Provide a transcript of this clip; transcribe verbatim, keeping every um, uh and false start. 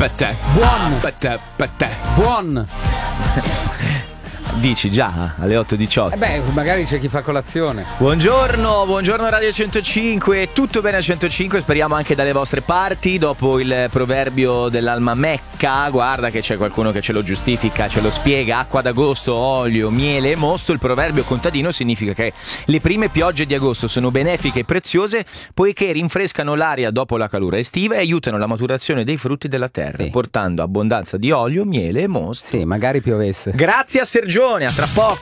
per te. Buon. Per te, per te. Buon. Dici già alle otto e diciotto. Eh beh, magari c'è chi fa colazione. Buongiorno, buongiorno Radio centocinque. Tutto bene a centocinque? Speriamo anche dalle vostre parti. Dopo il proverbio dell'alma mecca, guarda che c'è qualcuno che ce lo giustifica, ce lo spiega. Acqua d'agosto, olio, miele e mosto. Il proverbio contadino significa che le prime piogge di agosto sono benefiche e preziose poiché rinfrescano l'aria dopo la calura estiva e aiutano la maturazione dei frutti della terra, Sì. portando abbondanza di olio, miele e mosto. Sì, magari piovesse. Grazie a Sergione, a tra poco.